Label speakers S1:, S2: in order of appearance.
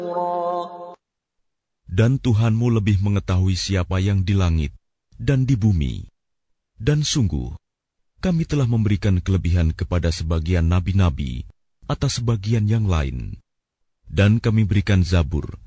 S1: Dan Tuhanmu lebih mengetahui siapa yang di langit dan di bumi. Dan sungguh, kami telah memberikan kelebihan kepada sebagian nabi-nabi atas sebagian yang lain. Dan kami berikan Zabur